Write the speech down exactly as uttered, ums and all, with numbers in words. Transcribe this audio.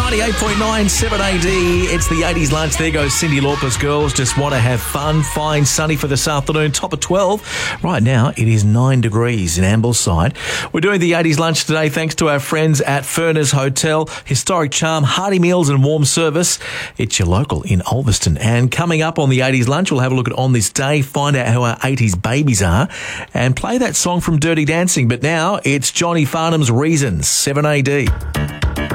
ninety-eight point nine, seven A D. It's the eighties lunch. There goes Cyndi Lauper's Girls Just Want to Have Fun. Fine, sunny for this afternoon. Top of twelve. Right now, it is nine degrees in Ambleside. We're doing the eighties lunch today thanks to our friends at Furness Hotel. Historic charm, hearty meals and warm service. It's your local in Ulverston. And coming up on the eighties lunch, we'll have a look at On This Day, find out how our eighties babies are, and play that song from Dirty Dancing. But now, it's Johnny Farnham's Reasons, seven A D.